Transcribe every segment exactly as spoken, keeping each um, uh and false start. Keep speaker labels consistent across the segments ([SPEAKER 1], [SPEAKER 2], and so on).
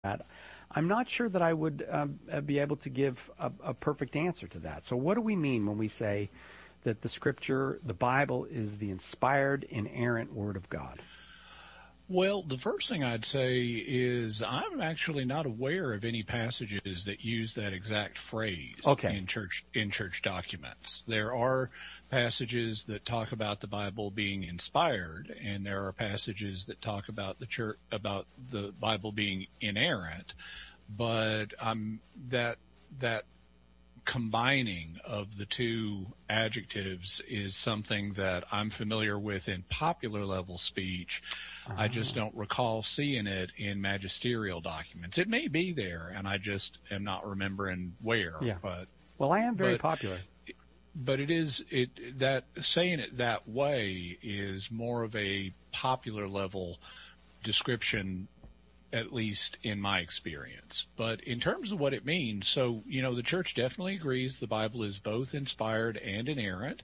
[SPEAKER 1] that, I'm not sure that I would um, be able to give a, a perfect answer to that. So what do we mean when we say that the Scripture, the Bible, is the inspired, inerrant Word of God?
[SPEAKER 2] Well, the first thing I'd say is I'm actually not aware of any passages that use that exact phrase
[SPEAKER 1] okay.
[SPEAKER 2] in church in church documents. There are passages that talk about the Bible being inspired, and there are passages that talk about the church about the Bible being inerrant. But um, that that combining of the two adjectives is something that I'm familiar with in popular level speech. Uh-huh. I just don't recall seeing it in magisterial documents. It may be there, and I just am not remembering where.
[SPEAKER 1] Yeah.
[SPEAKER 2] But
[SPEAKER 1] well, I am very
[SPEAKER 2] but,
[SPEAKER 1] popular.
[SPEAKER 2] But it is it that saying it that way is more of a popular level description, at least in my experience. But in terms of what it means, so, you know, the church definitely agrees the Bible is both inspired and inerrant.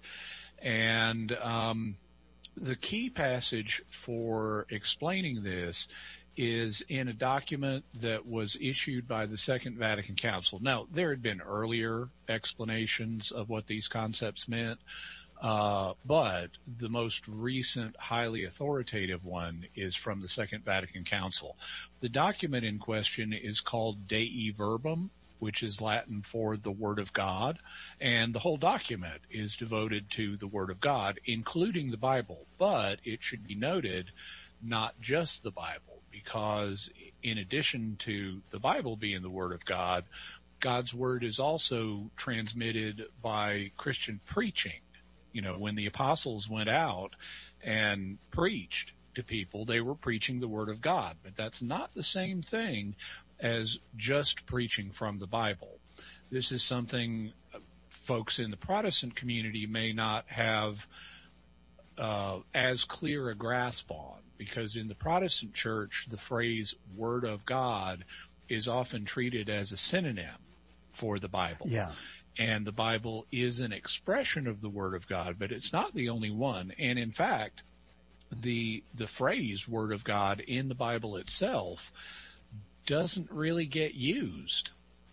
[SPEAKER 2] And um, the key passage for explaining this is in a document that was issued by the Second Vatican Council. Now, there had been earlier explanations of what these concepts meant, Uh, but the most recent highly authoritative one is from the Second Vatican Council. The document in question is called Dei Verbum, which is Latin for the Word of God, and the whole document is devoted to the Word of God, including the Bible. But it should be noted, not just the Bible, because in addition to the Bible being the Word of God, God's Word is also transmitted by Christian preaching. You know, when the apostles went out and preached to people, they were preaching the Word of God. But that's not the same thing as just preaching from the Bible. This is something folks in the Protestant community may not have uh, as clear a grasp on, because in the Protestant church, the phrase Word of God is often treated as a synonym for the Bible.
[SPEAKER 1] Yeah.
[SPEAKER 2] And the Bible is an expression of the Word of God, but it's not the only one. And in fact, the the phrase Word of God in the Bible itself doesn't really get used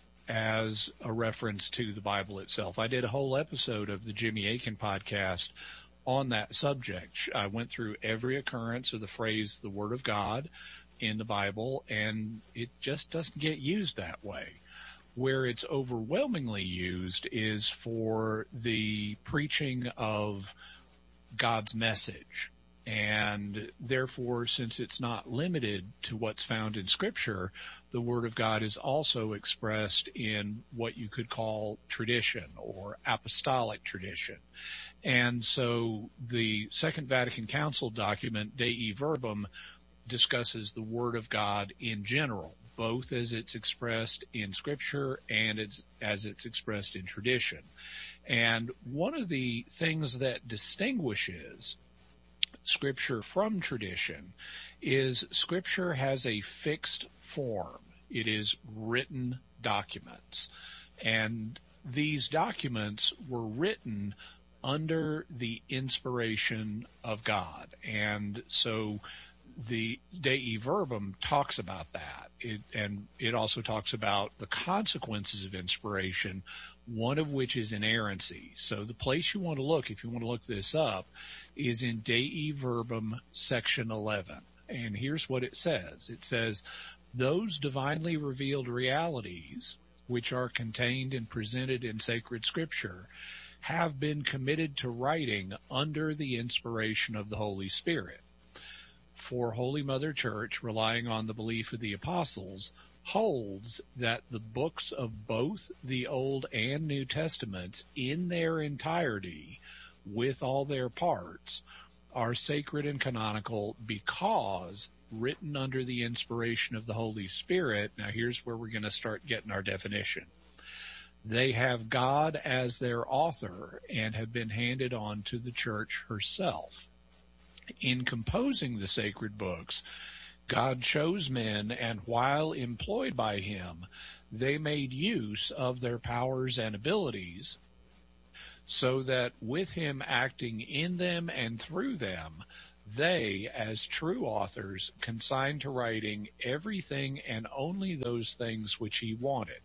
[SPEAKER 2] as a reference to the Bible itself. I did a whole episode of the Jimmy Akin podcast on that subject. I went through every occurrence of the phrase the Word of God in the Bible, and it just doesn't get used that way. Where it's overwhelmingly used is for the preaching of God's message. And therefore, since it's not limited to what's found in Scripture, the Word of God is also expressed in what you could call tradition or apostolic tradition. And so the Second Vatican Council document, Dei Verbum, discusses the Word of God in general, both as it's expressed in Scripture and it's, as it's expressed in tradition. And one of the things that distinguishes Scripture from tradition is Scripture has a fixed form. It is written documents. And these documents were written under the inspiration of God. And so the Dei Verbum talks about that. It, and it also talks about the consequences of inspiration, one of which is inerrancy. So the place you want to look, if you want to look this up, is in Dei Verbum section eleven. And here's what it says. It says, those divinely revealed realities which are contained and presented in sacred Scripture have been committed to writing under the inspiration of the Holy Spirit. For Holy Mother Church, relying on the belief of the apostles, holds that the books of both the Old and New Testaments in their entirety, with all their parts, are sacred and canonical because written under the inspiration of the Holy Spirit. Now here's where we're going to start getting our definition. They have God as their author and have been handed on to the Church herself. In composing the sacred books, God chose men, and while employed by him, they made use of their powers and abilities, so that with him acting in them and through them, they, as true authors, consigned to writing everything and only those things which he wanted.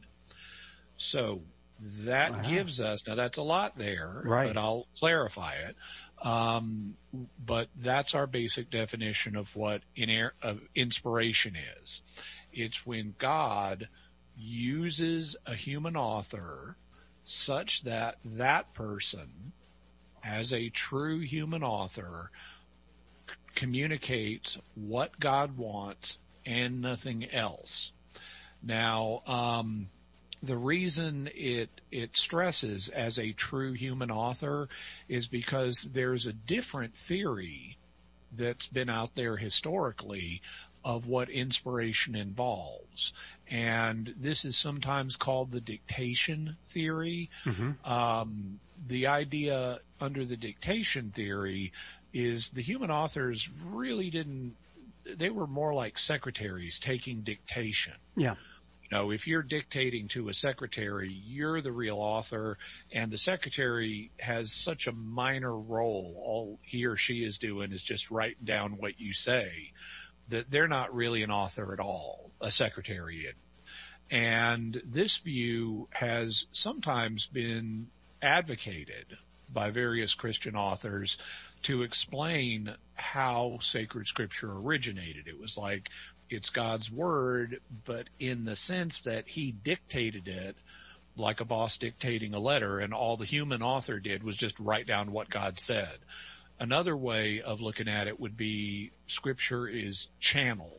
[SPEAKER 2] So that
[SPEAKER 1] Wow.
[SPEAKER 2] gives us, now that's a lot there,
[SPEAKER 1] Right.
[SPEAKER 2] but I'll clarify it. Um, but that's our basic definition of what iner- of inspiration is. It's when God uses a human author such that that person, as a true human author, c- communicates what God wants and nothing else. Now, um, the reason it it stresses as a true human author is because there's a different theory that's been out there historically of what inspiration involves. And this is sometimes called the dictation theory.
[SPEAKER 1] Mm-hmm.
[SPEAKER 2] Um, the idea under the dictation theory is the human authors really didn't, they were more like secretaries taking dictation.
[SPEAKER 1] Yeah.
[SPEAKER 2] You know, if you're dictating to a secretary, you're the real author, and the secretary has such a minor role. All he or she is doing is just writing down what you say, that they're not really an author at all, a secretary is. And this view has sometimes been advocated by various Christian authors to explain how sacred scripture originated. It was like, it's God's word, but in the sense that he dictated it like a boss dictating a letter, and all the human author did was just write down what God said. Another way of looking at it would be scripture is channeled.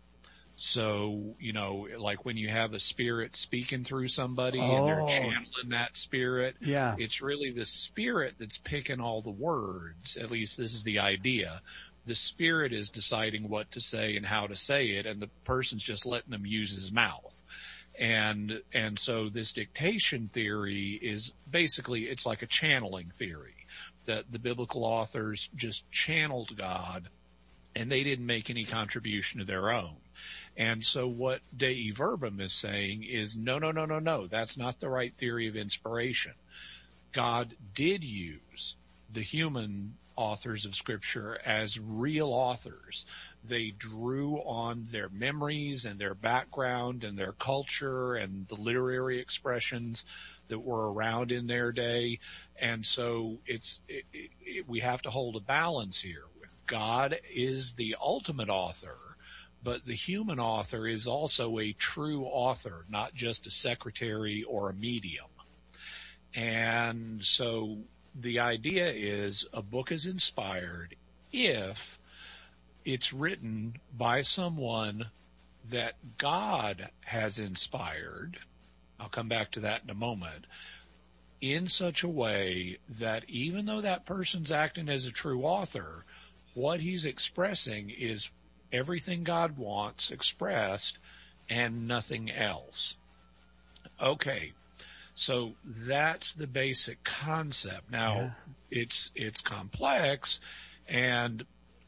[SPEAKER 2] So, you know, like when you have a spirit speaking through somebody
[SPEAKER 1] Oh.
[SPEAKER 2] and they're channeling that spirit,
[SPEAKER 1] Yeah.
[SPEAKER 2] it's really the spirit that's picking all the words. At least this is the idea. The spirit is deciding what to say and how to say it, and the person's just letting them use his mouth. And, and so this dictation theory is basically, it's like a channeling theory, that the biblical authors just channeled God and they didn't make any contribution of their own. And so what Dei Verbum is saying is, no, no, no, no, no, that's not the right theory of inspiration. God did use the human authors of scripture as real authors. They drew on their memories and their background and their culture and the literary expressions that were around in their day. And so it's, it, it, it, we have to hold a balance here with God is the ultimate author, but the human author is also a true author, not just a secretary or a medium. And so the idea is a book is inspired if it's written by someone that God has inspired. I'll come back to that in a moment. In such a way that even though that person's acting as a true author, what he's expressing is everything God wants expressed and nothing else. Okay. So that's the basic concept. Now, yeah. it's it's complex, and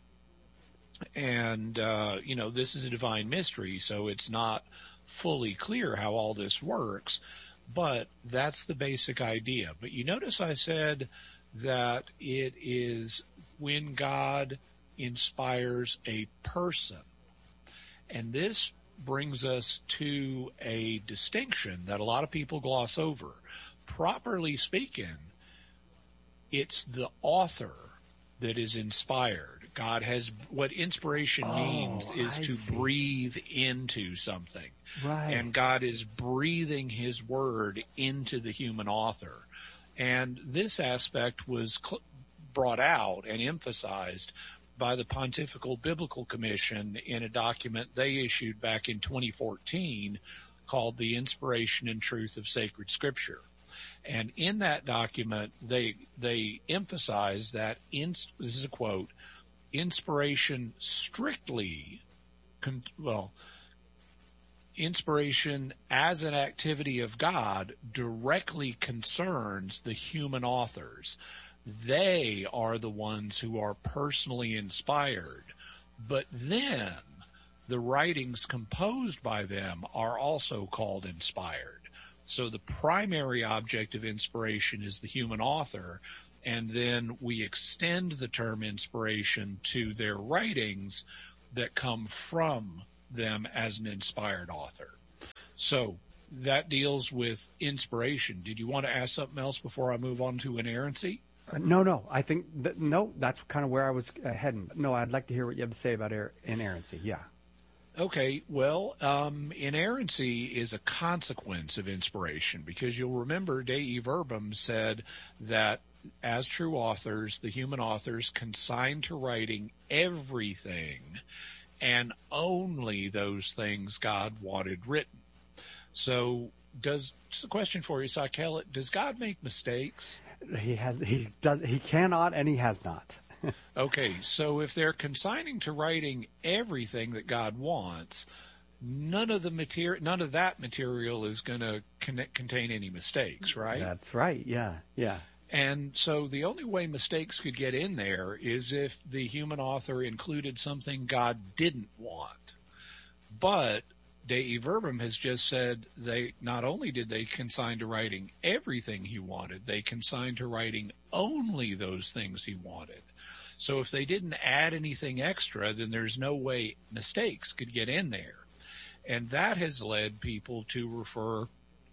[SPEAKER 2] and uh, you know, this is a divine mystery, so it's not fully clear how all this works. But that's the basic idea. But you notice I said that it is when God inspires a person, and this brings us to a distinction that a lot of people gloss over. Properly speaking, it's the author that is inspired. God has, what inspiration oh, means is I to see. breathe into something.
[SPEAKER 1] Right.
[SPEAKER 2] And God is breathing his word into the human author. And this aspect was cl- brought out and emphasized by the Pontifical Biblical Commission in a document they issued back in twenty fourteen called The Inspiration and Truth of Sacred Scripture. And in that document, they they emphasize that, in, this is a quote, inspiration strictly, con, well, inspiration as an activity of God directly concerns the human authors. They are the ones who are personally inspired. But then the writings composed by them are also called inspired. So the primary object of inspiration is the human author, and then we extend the term inspiration to their writings that come from them as an inspired author. So that deals with inspiration. Did you want to ask something else before I move on to inerrancy?
[SPEAKER 1] Uh, no, no. I think that, no. That's kind of where I was uh, heading. No, I'd like to hear what you have to say about er- inerrancy. Yeah.
[SPEAKER 2] Okay. Well, um, inerrancy is a consequence of inspiration, because you'll remember Dei Verbum said that as true authors, the human authors consign to writing everything and only those things God wanted written. So does, just a question for you, Sakella, does God make mistakes?
[SPEAKER 1] He has, he does, he cannot, and he has not.
[SPEAKER 2] Okay, so if they're consigning to writing everything that God wants, none of the material, none of that material is going to con- contain any mistakes, right?
[SPEAKER 1] That's right. Yeah, yeah.
[SPEAKER 2] And so the only way mistakes could get in there is if the human author included something God didn't want. But Dei Verbum has just said they not only did they consign to writing everything he wanted, they consigned to writing only those things he wanted. So if they didn't add anything extra, then there's no way mistakes could get in there. And that has led people to refer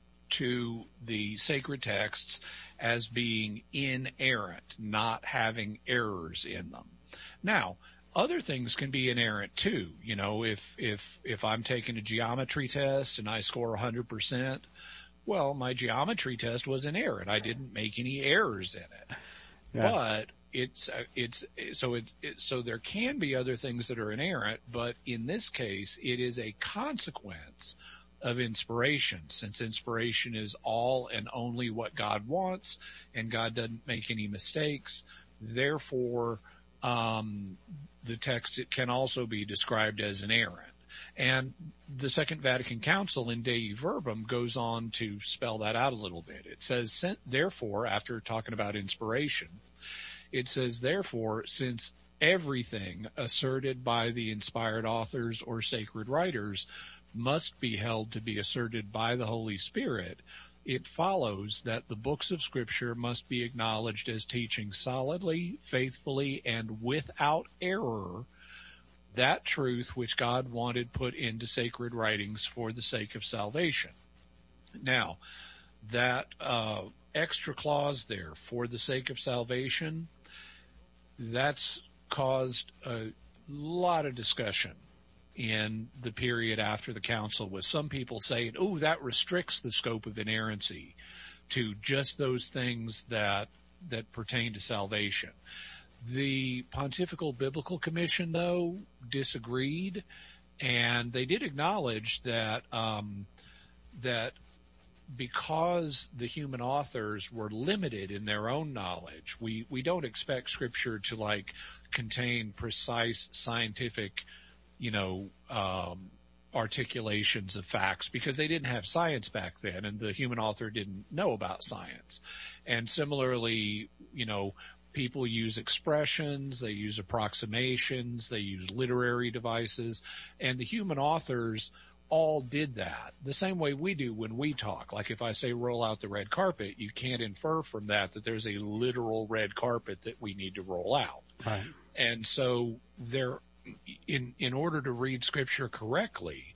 [SPEAKER 2] to the sacred texts as being inerrant, not having errors in them. Now, other things can be inerrant too. You know, if, if, if I'm taking a geometry test and I score one hundred percent, well, my geometry test was inerrant. I didn't make any errors in it. Yeah. But it's, it's, so it's, it, so there can be other things that are inerrant, but in this case, it is a consequence of inspiration, since inspiration is all and only what God wants, and God doesn't make any mistakes. Therefore, um, the text, it can also be described as inerrant. And the Second Vatican Council in Dei Verbum goes on to spell that out a little bit. It says, therefore, after talking about inspiration, it says, therefore, since everything asserted by the inspired authors or sacred writers must be held to be asserted by the Holy Spirit, it follows that the books of Scripture must be acknowledged as teaching solidly, faithfully, and without error that truth which God wanted put into sacred writings for the sake of salvation. Now, that uh, extra clause there, for the sake of salvation, that's caused a lot of discussion in the period after the council, with some people saying, oh, that restricts the scope of inerrancy to just those things that that pertain to salvation. The Pontifical Biblical Commission, though, disagreed, and they did acknowledge that um, that because the human authors were limited in their own knowledge, we, we don't expect Scripture to, like, contain precise scientific, you know, um, articulations of facts, because they didn't have science back then, and the human author didn't know about science. And similarly, you know, people use expressions, they use approximations, they use literary devices, and the human authors all did that the same way we do when we talk. Like if I say roll out the red carpet, you can't infer from that that there's a literal red carpet that we need to roll out.
[SPEAKER 1] Right.
[SPEAKER 2] And so there, in in order to read Scripture correctly,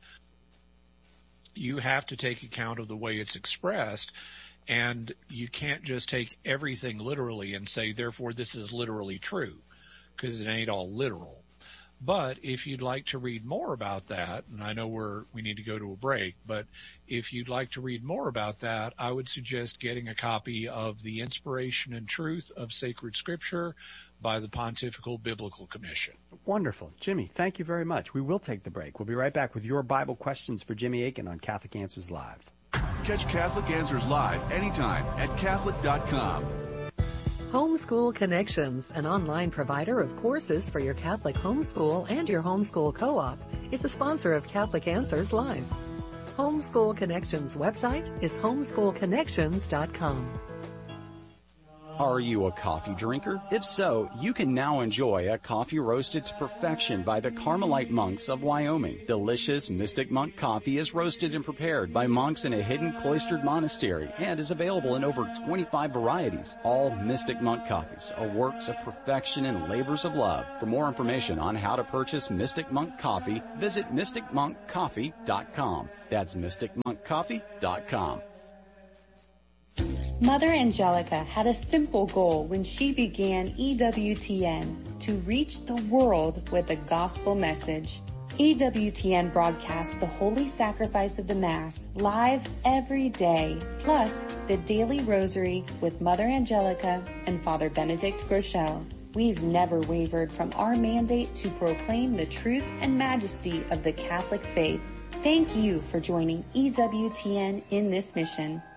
[SPEAKER 2] you have to take account of the way it's expressed, and you can't just take everything literally and say, therefore this is literally true, because it ain't all literal. But if you'd like to read more about that, and I know we're, we need to go to a break, but if you'd like to read more about that, I would suggest getting a copy of The Inspiration and Truth of Sacred Scripture by the Pontifical Biblical Commission.
[SPEAKER 1] Wonderful. Jimmy, thank you very much. We will take the break. We'll be right back with your Bible questions for Jimmy Akin on Catholic Answers Live.
[SPEAKER 3] Catch Catholic Answers Live anytime at Catholic dot com.
[SPEAKER 4] Homeschool Connections, an online provider of courses for your Catholic homeschool and your homeschool co-op, is the sponsor of Catholic Answers Live. Homeschool Connections website is homeschool connections dot com.
[SPEAKER 5] Are you a coffee drinker? If so, you can now enjoy a coffee roasted to perfection by the Carmelite monks of Wyoming. Delicious Mystic Monk coffee is roasted and prepared by monks in a hidden cloistered monastery and is available in over twenty-five varieties. All Mystic Monk coffees are works of perfection and labors of love. For more information on how to purchase Mystic Monk coffee, visit mystic monk coffee dot com. That's mystic monk coffee dot com.
[SPEAKER 6] Mother Angelica had a simple goal when she began E W T N, to reach the world with a gospel message. E W T N broadcasts the Holy Sacrifice of the Mass live every day, plus the Daily Rosary with Mother Angelica and Father Benedict Groeschel. We've never wavered from our mandate to proclaim the truth and majesty of the Catholic faith. Thank you for joining E W T N in this mission.